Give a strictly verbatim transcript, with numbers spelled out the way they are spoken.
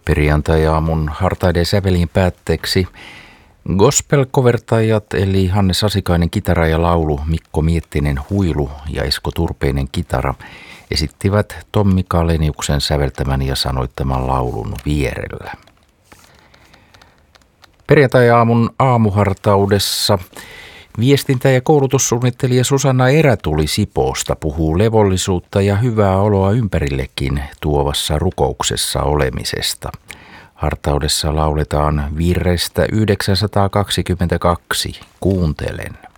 Perjantai-aamun hartaiden sävelin päätteeksi gospel-kovertajat eli Hanne Sasikainen kitara ja laulu, Mikko Miettinen huilu ja Esko Turpeinen kitara esittivät Tommi Kaleniuksen säveltämän ja sanoittaman laulun Vierellä. Perjantai-aamun aamuhartaudessa viestintä- ja koulutussuunnittelija Susanna Erätuli Sipoosta puhuu levollisuutta ja hyvää oloa ympärillekin tuovassa rukouksessa olemisesta. Hartaudessa lauletaan virrestä yhdeksänsataakaksikymmentäkaksi. Kuuntelen.